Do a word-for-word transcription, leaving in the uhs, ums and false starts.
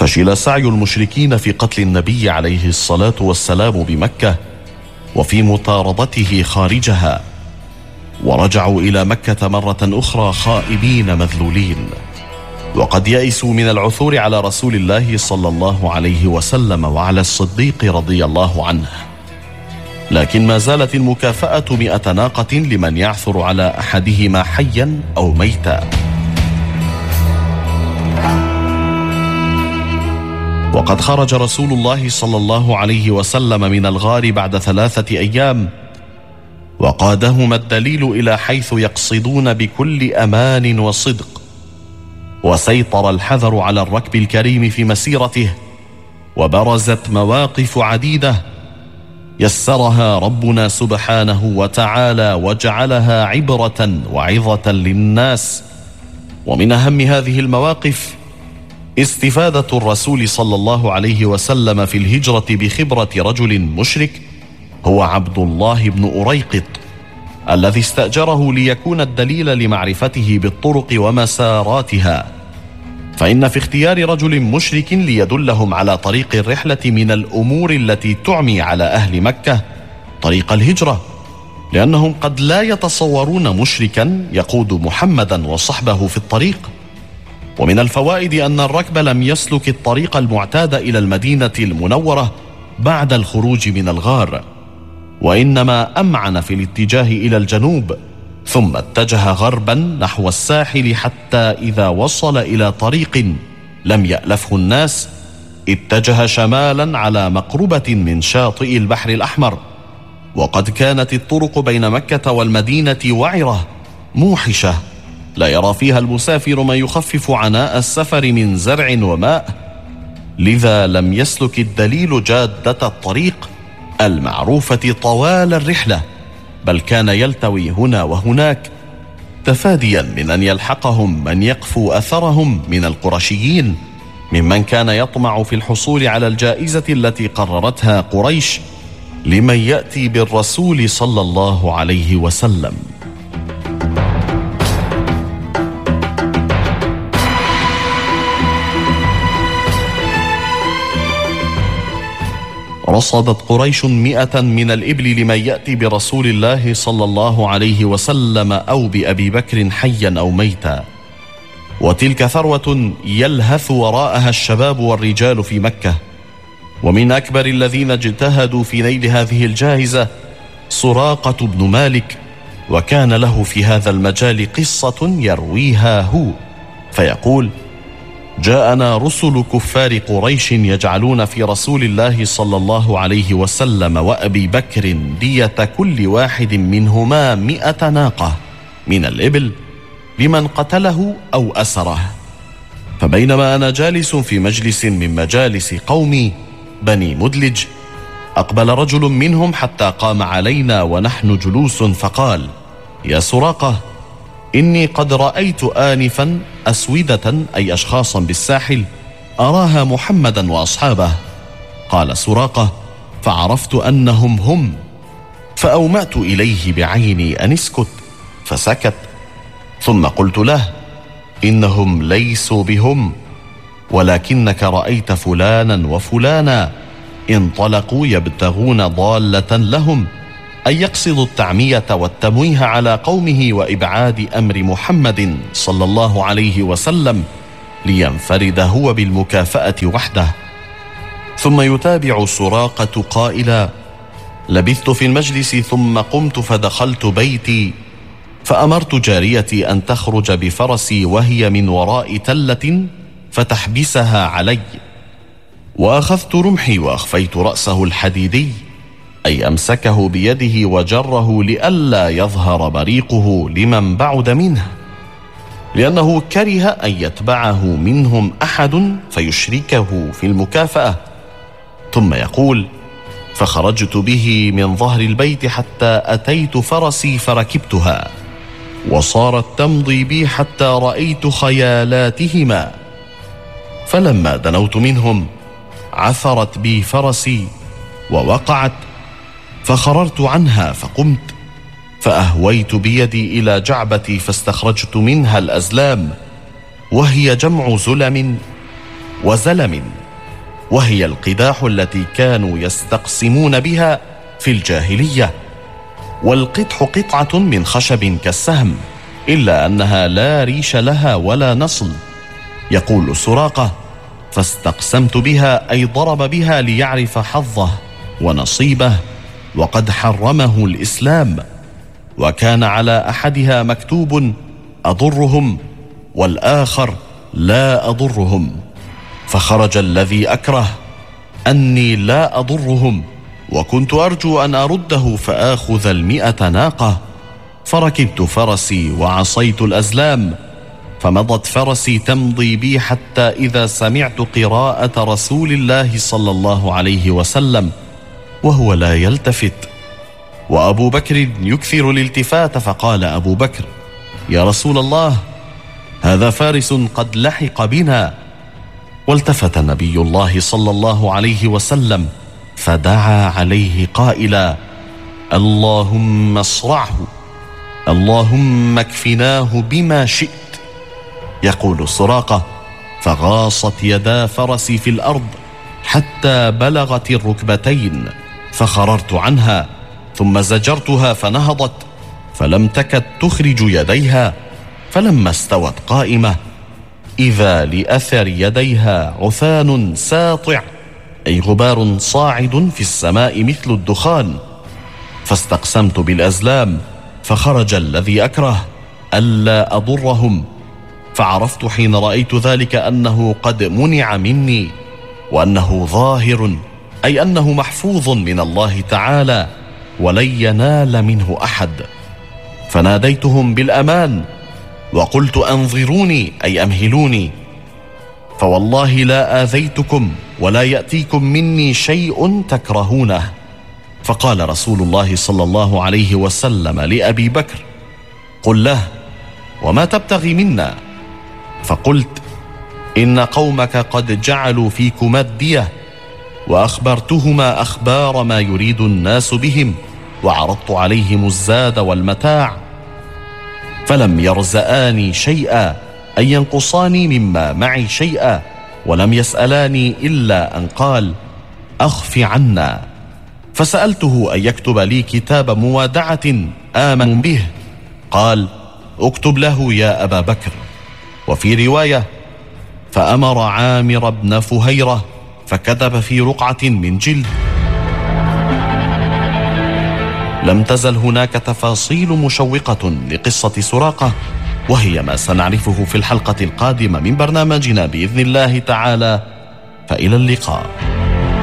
فشل سعي المشركين في قتل النبي عليه الصلاة والسلام بمكة وفي مطاردته خارجها، ورجعوا إلى مكة مرة أخرى خائبين مذلولين، وقد يئسوا من العثور على رسول الله صلى الله عليه وسلم وعلى الصديق رضي الله عنه. لكن ما زالت المكافأة مئة ناقة لمن يعثر على أحدهما حيا أو ميتا. وقد خرج رسول الله صلى الله عليه وسلم من الغار بعد ثلاثة أيام، وقادهما الدليل إلى حيث يقصدون بكل أمان وصدق، وسيطر الحذر على الركب الكريم في مسيرته، وبرزت مواقف عديدة يسرها ربنا سبحانه وتعالى وجعلها عبرة وعظة للناس. ومن أهم هذه المواقف استفادة الرسول صلى الله عليه وسلم في الهجرة بخبرة رجل مشرك هو عبد الله بن أريقط، الذي استأجره ليكون الدليل لمعرفته بالطرق ومساراتها. فإن في اختيار رجل مشرك ليدلهم على طريق الرحلة من الأمور التي تعمي على أهل مكة طريق الهجرة، لأنهم قد لا يتصورون مشركا يقود محمدا وصحبه في الطريق. ومن الفوائد أن الركب لم يسلك الطريق المعتاد إلى المدينة المنورة بعد الخروج من الغار، وإنما أمعن في الاتجاه إلى الجنوب، ثم اتجه غربا نحو الساحل، حتى إذا وصل إلى طريق لم يألفه الناس اتجه شمالا على مقربة من شاطئ البحر الأحمر. وقد كانت الطرق بين مكة والمدينة وعرة موحشة، لا يرى فيها المسافر ما يخفف عناء السفر من زرع وماء، لذا لم يسلك الدليل جادة الطريق المعروفة طوال الرحلة، بل كان يلتوي هنا وهناك تفاديا من أن يلحقهم من يقفو أثرهم من القرشيين، ممن كان يطمع في الحصول على الجائزة التي قررتها قريش لمن يأتي بالرسول صلى الله عليه وسلم. رصدت قريش مئة من الإبل لمن يأتي برسول الله صلى الله عليه وسلم أو بأبي بكر حيا أو ميتا، وتلك ثروة يلهث وراءها الشباب والرجال في مكة. ومن أكبر الذين اجتهدوا في نيل هذه الجائزة سراقة بن مالك، وكان له في هذا المجال قصة يرويها هو، فيقول: جاءنا رسل كفار قريش يجعلون في رسول الله صلى الله عليه وسلم وأبي بكر دية كل واحد منهما مئة ناقة من الإبل لمن قتله أو أسره. فبينما أنا جالس في مجلس من مجالس قومي بني مدلج، أقبل رجل منهم حتى قام علينا ونحن جلوس، فقال: يا سراقة، إني قد رأيت آنفا أسودة أي أشخاصا بالساحل أراها محمدا وأصحابه. قال سراقة: فعرفت أنهم هم، فأومأت إليه بعيني أن اسكت، فسكت. ثم قلت له: إنهم ليسوا بهم، ولكنك رأيت فلانا وفلانا انطلقوا يبتغون ضالة لهم، أي يقصد التعمية والتمويه على قومه وإبعاد أمر محمد صلى الله عليه وسلم لينفرد هو بالمكافأة وحده. ثم يتابع سراقة قائلا: لبثت في المجلس ثم قمت فدخلت بيتي، فأمرت جاريتي أن تخرج بفرسي وهي من وراء تلة فتحبسها علي، وأخذت رمحي وأخفيت رأسه الحديدي، أي أمسكه بيده وجره لئلا يظهر بريقه لمن بعد منه، لأنه كره أن يتبعه منهم أحد فيشركه في المكافأة. ثم يقول: فخرجت به من ظهر البيت حتى أتيت فرسي فركبتها، وصارت تمضي بي حتى رأيت خيالاتهما، فلما دنوت منهم عثرت بي فرسي ووقعت، فخررت عنها فقمت، فأهويت بيدي إلى جعبتي فاستخرجت منها الأزلام، وهي جمع زلم وزلم، وهي القداح التي كانوا يستقسمون بها في الجاهلية. والقدح قطعة من خشب كالسهم، إلا أنها لا ريش لها ولا نصل. يقول سراقة: فاستقسمت بها، أي ضرب بها ليعرف حظه ونصيبه، وقد حرمه الإسلام. وكان على أحدها مكتوب: أضرهم، والآخر: لا أضرهم. فخرج الذي أكره أني لا أضرهم، وكنت أرجو أن أرده فآخذ المئة ناقة. فركبت فرسي وعصيت الأزلام، فمضت فرسي تمضي بي حتى إذا سمعت قراءة رسول الله صلى الله عليه وسلم وهو لا يلتفت، وأبو بكر يكثر الالتفات، فقال أبو بكر: يا رسول الله، هذا فارس قد لحق بنا. والتفت نبي الله صلى الله عليه وسلم فدعا عليه قائلا: اللهم اصرعه، اللهم اكفناه بما شئت. يقول سراقة: فغاصت يدا فرسي في الأرض حتى بلغت الركبتين، فخررت عنها، ثم زجرتها فنهضت، فلم تكد تخرج يديها. فلما استوت قائمة إذا لأثر يديها عثان ساطع، أي غبار صاعد في السماء مثل الدخان. فاستقسمت بالأزلام، فخرج الذي أكره ألا أضرهم. فعرفت حين رأيت ذلك أنه قد منع مني، وأنه ظاهر، أي أنه محفوظ من الله تعالى ولن ينال منه أحد. فناديتهم بالأمان وقلت: أنظروني، أي أمهلوني، فوالله لا آذيتكم ولا يأتيكم مني شيء تكرهونه. فقال رسول الله صلى الله عليه وسلم لأبي بكر: قل له: وما تبتغي منا؟ فقلت: إن قومك قد جعلوا فيكما الدية، وأخبرتهما أخبار ما يريد الناس بهم، وعرضت عليهم الزاد والمتاع، فلم يرزآني شيئا، أي ينقصاني مما معي شيئا، ولم يسألاني إلا أن قال: أخف عنا. فسألته أن يكتب لي كتاب موادعة آمن به، قال: اكتب له يا أبا بكر. وفي رواية: فأمر عامر بن فهيرة فكتب في رقعة من جلد. لم تزل هناك تفاصيل مشوقة لقصة سراقة، وهي ما سنعرفه في الحلقة القادمة من برنامجنا بإذن الله تعالى. فإلى اللقاء.